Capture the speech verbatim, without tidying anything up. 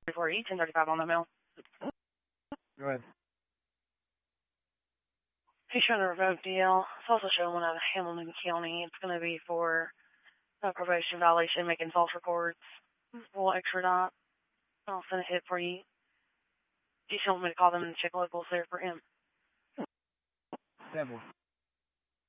for E, ten thirty-five on the mail. Go ahead. He's trying to revoke D L. It's also showing one out of Hamilton County. It's going to be for a probation violation, making false reports. Full extra dot. I'll send a hit for you. Do you want me to call them and check locals there for him? Simple.